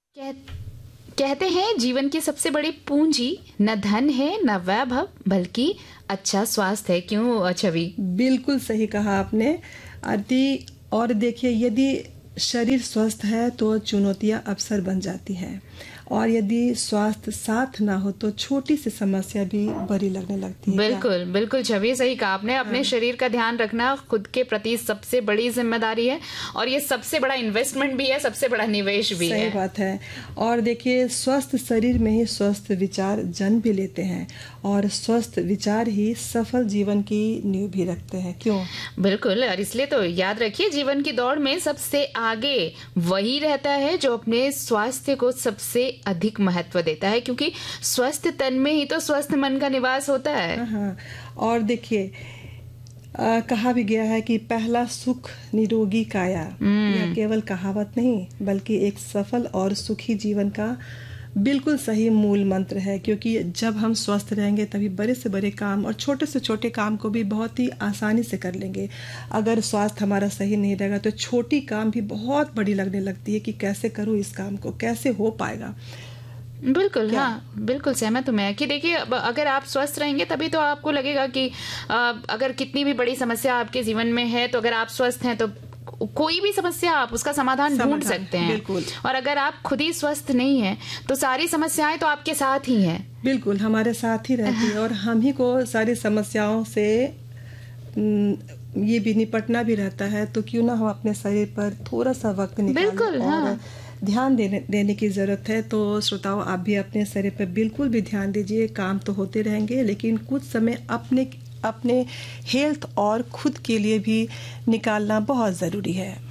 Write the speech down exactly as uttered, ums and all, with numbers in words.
कह, कहते हैं जीवन की सबसे बड़ी पूंजी न धन है न वैभव बल्कि अच्छा स्वास्थ्य है। क्यों छवि? बिल्कुल सही कहा आपने आरती। और देखिए, यदि शरीर स्वस्थ है तो चुनौतियां अवसर बन जाती हैं, और यदि स्वास्थ्य साथ ना हो तो छोटी सी समस्या भी बड़ी लगने लगती है। बिल्कुल बिल्कुल छवि, सही कहा आपने। अपने हाँ। शरीर का ध्यान रखना खुद के प्रति सबसे बड़ी जिम्मेदारी है, और ये सबसे बड़ा इन्वेस्टमेंट भी है, सबसे बड़ा निवेश भी सही है। सही बात है। और देखिए, स्वस्थ शरीर में ही स्वस्थ विचार जन्म भी लेते हैं, और स्वस्थ विचार ही सफल जीवन की नींव भी रखते हैं। क्यों? बिल्कुल, और इसलिए तो याद रखिए, जीवन की दौड़ में सबसे आगे वही रहता है जो अपने स्वास्थ्य को सबसे अधिक महत्व देता है, क्योंकि स्वस्थ तन में ही तो स्वस्थ मन का निवास होता है। हाँ, और देखिए, कहा भी गया है कि पहला सुख निरोगी काया। यह केवल कहावत नहीं बल्कि एक सफल और सुखी जीवन का बिल्कुल सही मूल मंत्र है, क्योंकि जब हम स्वस्थ रहेंगे तभी बड़े से बड़े काम और छोटे से छोटे काम को भी बहुत ही आसानी से कर लेंगे। अगर स्वास्थ्य हमारा सही नहीं रहेगा तो छोटी काम भी बहुत बड़ी लगने लगती है कि कैसे करूँ इस काम को, कैसे हो पाएगा। बिल्कुल, हाँ, बिल्कुल सहमत हूँ मैं कि देखिए, अगर आप स्वस्थ रहेंगे तभी तो आपको लगेगा कि अगर कितनी भी बड़ी समस्या आपके जीवन में है, तो अगर आप स्वस्थ हैं तो कोई भी समस्या आप उसका समाधान ढूंढ सकते हैं। बिल्कुल। और अगर आप खुद ही स्वस्थ नहीं हैं तो सारी समस्याएं तो आपके साथ ही हैं। बिल्कुल, हमारे साथ ही रहती है, और हम ही को सारी समस्याओं से ये भी निपटना भी रहता है। तो क्यों ना हम अपने शरीर पर थोड़ा सा वक्त निकालें और हाँ। ध्यान देने देने की ज़रूरत है। तो श्रोताओं, आप भी अपने शरीर पर बिल्कुल भी ध्यान दीजिए। काम तो होते रहेंगे, लेकिन कुछ समय अपने अपने हेल्थ और खुद के लिए भी निकालना बहुत ज़रूरी है।